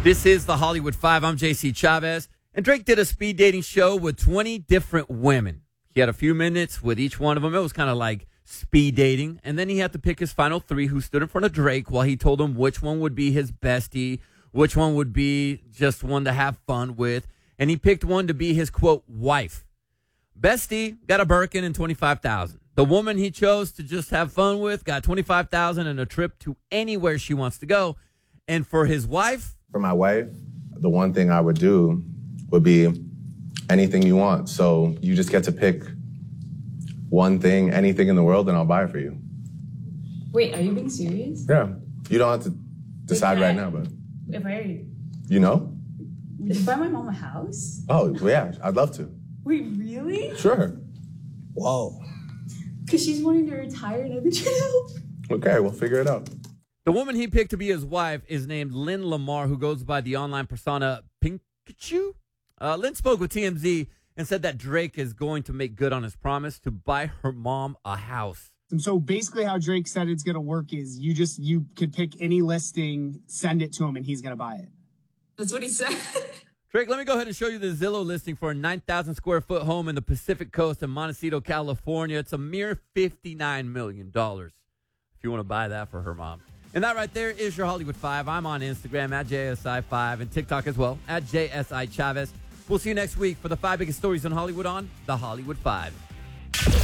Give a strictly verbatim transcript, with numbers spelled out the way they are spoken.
This is the Hollywood Five. I'm J C Chavez. And Drake did a speed dating show with twenty different women. He had a few minutes with each one of them. It was kind of like speed dating. And then he had to pick his final three who stood in front of Drake while he told him which one would be his bestie, which one would be just one to have fun with. And he picked one to be his, quote, wife. Bestie got a Birkin and twenty-five thousand dollars. The woman he chose to just have fun with got twenty-five thousand dollars and a trip to anywhere she wants to go. And for his wife... For my wife, the one thing I would do would be anything you want. So you just get to pick one thing, anything in the world, and I'll buy it for you. Wait, are you being serious? Yeah. You don't have to decide Wait, right I, now, but... If I... You know? Did you buy my mom a house? Oh, yeah. I'd love to. Wait, really? Sure. Whoa. Because she's wanting to retire and I've been trying to help. Okay, we'll figure it out. The woman he picked to be his wife is named Lynn Lamar, who goes by the online persona Pikachu. Uh, Lynn spoke with T M Z and said that Drake is going to make good on his promise to buy her mom a house. And so basically how Drake said it's going to work is you just, you could pick any listing, send it to him, and he's going to buy it. That's what he said. Drake, let me go ahead and show you the Zillow listing for a nine thousand square foot home in the Pacific Coast in Montecito, California. It's a mere fifty-nine million dollars if you want to buy that for her mom. And that right there is your Hollywood Five. I'm on Instagram at J S I five and TikTok as well at J S I Chavez. We'll see you next week for the five biggest stories in Hollywood on the Hollywood Five.